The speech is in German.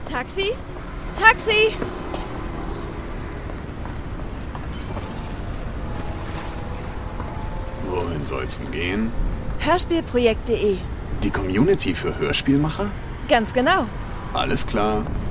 Taxi? Taxi! Wohin soll's denn gehen? Hörspielprojekt.de. Die Community für Hörspielmacher? Ganz genau. Alles klar.